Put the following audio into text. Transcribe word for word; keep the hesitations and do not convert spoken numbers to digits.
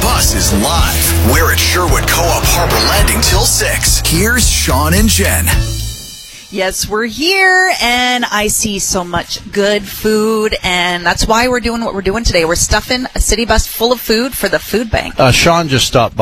Bus is live. We're at Sherwood Co-op Harbor Landing till six. Here's Sean and Jen. Yes, we're here, and I see so much good food, and that's why we're doing what we're doing today. We're stuffing a city bus full of food for the food bank. Uh, Sean just stopped by.